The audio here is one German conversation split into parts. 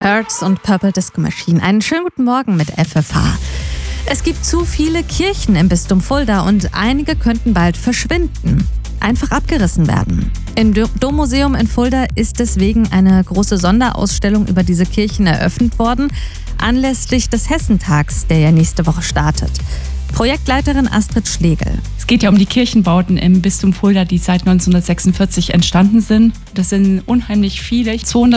Earths und Purple Disco Machine. Einen schönen guten Morgen mit FFH. Es gibt zu viele Kirchen im Bistum Fulda und einige könnten bald verschwinden, einfach abgerissen werden. Im Dommuseum in Fulda ist deswegen eine große Sonderausstellung über diese Kirchen eröffnet worden, anlässlich des Hessentags, der ja nächste Woche startet. Projektleiterin Astrid Schlegel. Es geht ja um die Kirchenbauten im Bistum Fulda, die seit 1946 entstanden sind. Das sind unheimlich viele.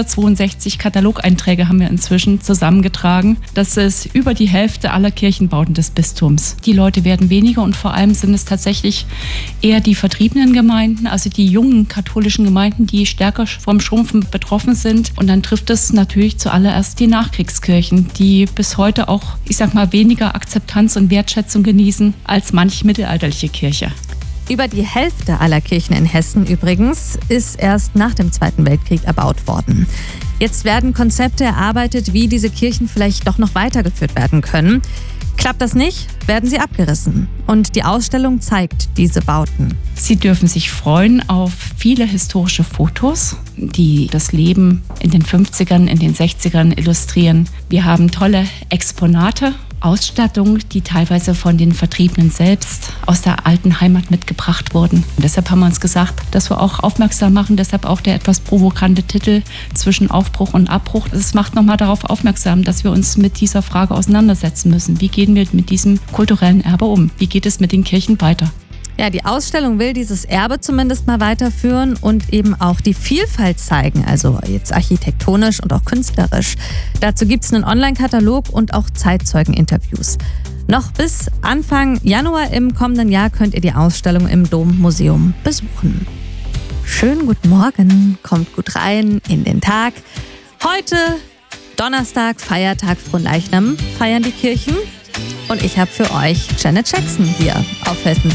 262 Katalogeinträge haben wir inzwischen zusammengetragen. Das ist über die Hälfte aller Kirchenbauten des Bistums. Die Leute werden weniger und vor allem sind es tatsächlich eher die vertriebenen Gemeinden, also die jungen katholischen Gemeinden, die stärker vom Schrumpfen betroffen sind. Und dann trifft es natürlich zuallererst die Nachkriegskirchen, die bis heute auch, weniger Akzeptanz und Wertschätzung genießen als manch mittelalterliche Kirche. Über die Hälfte aller Kirchen in Hessen übrigens ist erst nach dem Zweiten Weltkrieg erbaut worden. Jetzt werden Konzepte erarbeitet, wie diese Kirchen vielleicht doch noch weitergeführt werden können. Klappt das nicht, werden sie abgerissen. Und die Ausstellung zeigt diese Bauten. Sie dürfen sich freuen auf viele historische Fotos, die das Leben in den 50ern, in den 60ern illustrieren. Wir haben tolle Exponate, Ausstattung, die teilweise von den Vertriebenen selbst aus der alten Heimat mitgebracht wurden. Und deshalb haben wir uns gesagt, dass wir auch aufmerksam machen, deshalb auch der etwas provokante Titel zwischen Aufbruch und Abbruch. Es macht nochmal darauf aufmerksam, dass wir uns mit dieser Frage auseinandersetzen müssen. Wie gehen wir mit diesem kulturellen Erbe um? Wie geht es mit den Kirchen weiter? Ja, die Ausstellung will dieses Erbe zumindest mal weiterführen und eben auch die Vielfalt zeigen, also jetzt architektonisch und auch künstlerisch. Dazu gibt es einen Online-Katalog und auch Zeitzeugeninterviews. Noch bis Anfang Januar im kommenden Jahr könnt ihr die Ausstellung im Dommuseum besuchen. Schönen guten Morgen, kommt gut rein in den Tag. Heute, Donnerstag, Feiertag Fronleichnam, feiern die Kirchen. Und ich habe für euch Janet Jackson hier auf Hessens